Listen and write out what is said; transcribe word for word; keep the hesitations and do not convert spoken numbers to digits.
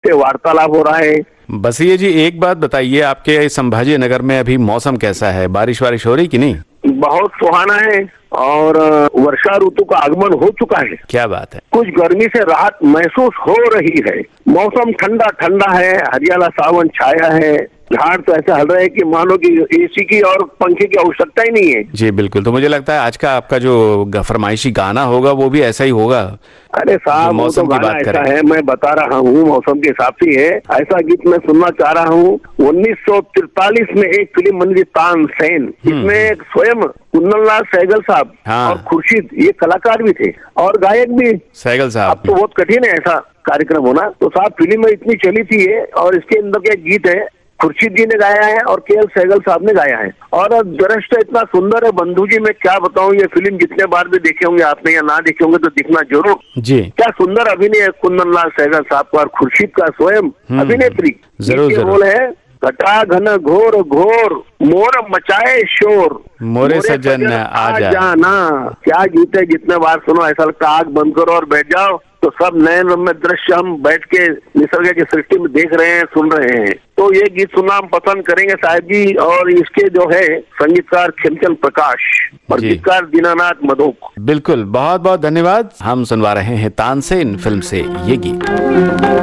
पे वार्तालाप हो रहा है। बसिए जी, एक बात बताइए, आपके संभाजी नगर में अभी मौसम कैसा है? बारिश वारिश हो रही कि नहीं? बहुत सुहाना है और वर्षा ऋतु का आगमन हो चुका है। क्या बात है। कुछ गर्मी से राहत महसूस हो रही है। मौसम ठंडा ठंडा है, हरियाला सावन छाया है, झाड़ तो ऐसा हल रहा है कि मानो कि एसी की और पंखे की आवश्यकता ही नहीं है। जी बिल्कुल, तो मुझे लगता है आज का आपका जो फरमाइशी गाना होगा वो भी ऐसा ही होगा। अरे साहब, मौसम की बात ऐसा है, मैं बता रहा हूँ, मौसम के हिसाब से है। ऐसा गीत मैं सुनना चाह रहा हूँ। उन्नीस सौ तिरतालीस में एक फिल्म बनी थी तानसेन, इसमें स्वयं कुंदनलाल सहगल साहब हाँ। और खुर्शीद ये कलाकार भी थे और गायक भी सहगल साहब। अब तो बहुत कठिन है ऐसा कार्यक्रम होना, तो साहब फिल्म में इतनी चली थी ये। और इसके अंदर के गीत है, खुर्शीद जी ने गाया है और के एल सहगल साहब ने गाया है और दृश्य इतना सुंदर है बंधु जी, मैं क्या बताऊं। ये फिल्म जितने बार भी देखे होंगे आपने या ना देखे होंगे तो दिखना जरूर जी। क्या सुंदर अभिनय है कुंदनलाल सहगल साहब का और खुर्शीद का स्वयं अभिनेत्री। जरूर जरूर बोल है, घटा घन घोर घोर मोर मचाए शोर, मोरे सज्जन आ जा। जाना। क्या गीत है, जितने बार सुनो ऐसा लगता है आग बंद करो और बैठ जाओ, तो सब नए में दृश्य हम बैठ के निसर्ग की सृष्टि में देख रहे हैं, सुन रहे हैं। तो ये गीत सुनना हम पसंद करेंगे साहब जी। और इसके जो है संगीतकार खेमचंद प्रकाश और गीतकार दीनानाथ मधोक। बिल्कुल, बहुत बहुत धन्यवाद। हम सुनवा रहे हैं तानसेन फिल्म से ये गीत।